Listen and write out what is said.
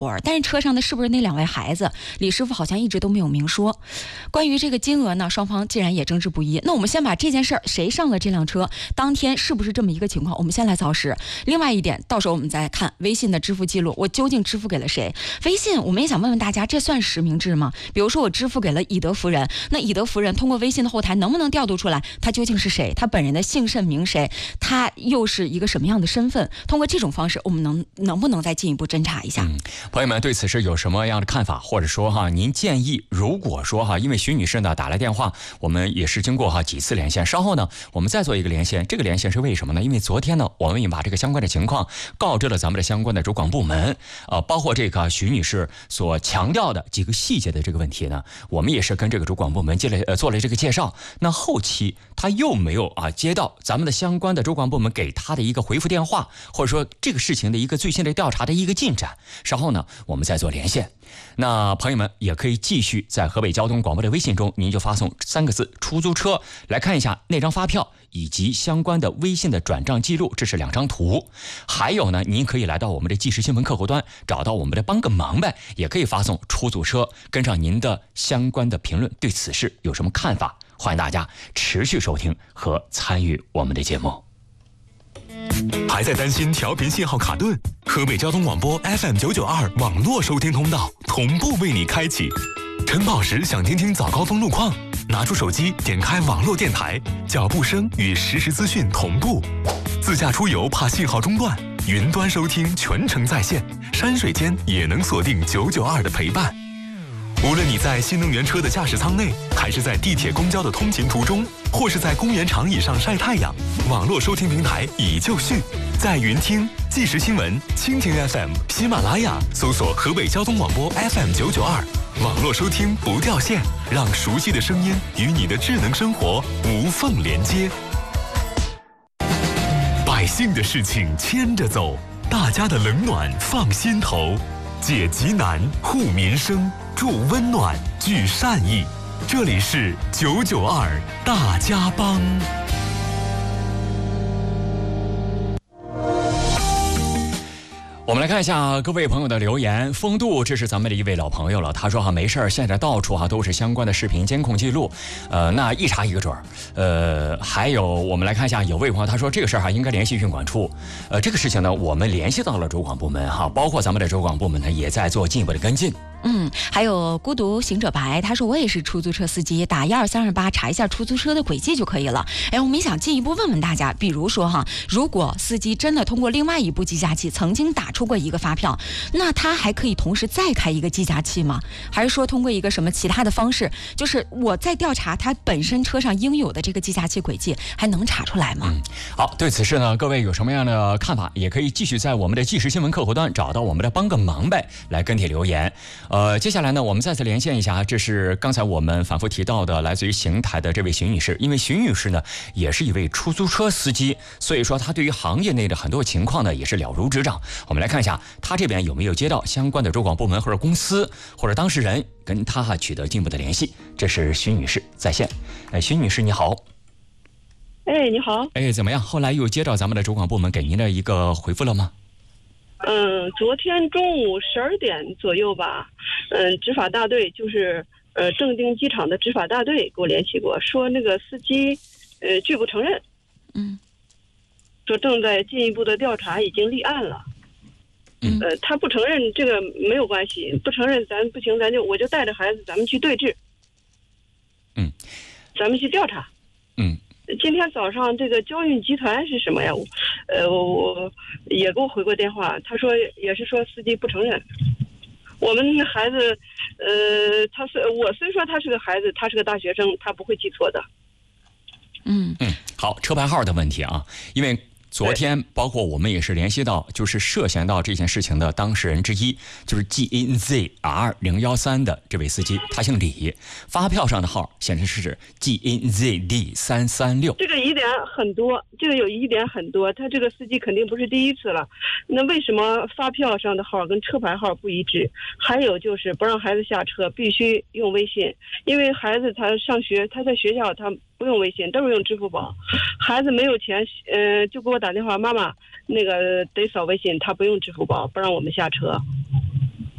但是车上的是不是那2位孩子？李师傅好像一直都没有明说。关于这个金额呢，双方既然也争执不一，那我们先把这件事儿谁上了这辆车，当天是不是这么一个情况，我们先来凿实。另外一点，到时候我们再看微信的支付记录，我究竟支付给了谁？微信我们也想问问大家，这算实名制吗？比如说我支付给了以德服人，那以德服人通过微信的后台能不能调度出来他究竟是谁？他本人的姓甚名谁？他又是一个什么样的身份？通过这种方式，我们能不能再进一步侦查一下？ 朋友们对此事有什么样的看法，或者说您建议，如果说因为徐女士呢打来电话，我们也是经过几次连线，稍后呢我们再做一个连线。这个连线是为什么呢？因为昨天呢我们也把这个相关的情况告知了咱们的相关的主管部门，包括这个徐女士所强调的几个细节的这个问题呢，我们也是跟这个主管部门做了这个介绍。那后期他又没有接到咱们的相关的主管部门给他的一个回复电话，或者说这个事情的一个最新的调查的一个进展，稍后呢我们再做连线。那朋友们也可以继续在河北交通广播的微信中，您就发送3个字出租车来看一下那张发票以及相关的微信的转账记录，这是2张图。还有呢，您可以来到我们的即时新闻客户端，找到我们的帮个忙呗，也可以发送出租车，跟上您的相关的评论，对此事有什么看法，欢迎大家持续收听和参与我们的节目。 还在担心调频信号卡顿？河北交通广播 FM992 网络收听通道同步为你开启。晨跑时想听听早高峰路况，拿出手机点开网络电台，脚步声与实时资讯同步。自驾出游怕信号中断，云端收听全程在线，山水间也能锁定992的陪伴。无论你在新能源车的驾驶舱内，还是在地铁公交的通勤途中，或是在公园长椅上晒太阳，网络收听平台已就绪，在云听、即时新闻、蜻蜓 FM、喜马拉雅搜索河北交通广播 FM992，网络收听不掉线，让熟悉的声音与你的智能生活无缝连接。百姓的事情牵着走，大家的冷暖放心头，解急难、护民生、助温暖、聚善意。这里是992大家帮。 我们来看一下各位朋友的留言。风度，这是咱们的一位老朋友了，他说没事，现在到处都是相关的视频监控记录，那一查一个准儿。还有我们来看一下，有位朋友他说这个事儿应该联系运管处。这个事情呢，我们联系到了主管部门包括咱们的主管部门呢也在做进一步的跟进。 还有孤独行者白，他说我也是出租车司机，打12328查一下出租车的轨迹就可以了。我们也想进一步问问大家，比如说如果司机真的通过另外一部计价器曾经打出过一个发票，那他还可以同时再开一个计价器吗？还是说通过一个什么其他的方式，就是我在调查他本身车上应有的这个计价器轨迹，还能查出来吗？ 好，对此事呢，各位有什么样的看法，也可以继续在我们的即时新闻客户端找到我们的帮个忙呗来跟帖留言。接下来呢，我们再次连线一下，这是刚才我们反复提到的来自于邢台的这位徐女士。因为徐女士呢也是一位出租车司机，所以说她对于行业内的很多情况呢也是了如指掌。我们来看一下她这边有没有接到相关的主管部门或者公司或者当事人跟她取得进一步的联系。这是徐女士在线。徐女士你好。 你好。 怎么样？后来又接到咱们的主管部门给您的一个回复了吗？ 昨天中午12点左右吧，执法大队就是正定机场的执法大队给我联系过，说那个司机拒不承认，说正在进一步的调查，已经立案了。他不承认这个没有关系，不承认咱不行，我就带着孩子咱们去对质，咱们去调查。今天早上这个交运集团是什么呀？我也给我回过电话，他说也是说司机不承认。我们孩子，我虽说他是个孩子，他是个大学生，他不会记错的。 好，车牌号的问题因为昨天包括我们也是联系到就是涉嫌到这件事情的当事人之一，就是 GNZR013 的这位司机，他姓李，发票上的号显示是 GNZD336。 这个疑点很多，这个有疑点很多，他这个司机肯定不是第一次了，那为什么发票上的号跟车牌号不一致？还有就是不让孩子下车必须用微信，因为孩子他上学，他在学校他不用微信，都是用支付宝。孩子没有钱，就给我打电话，妈妈那个得扫微信，他不用支付宝，不让我们下车。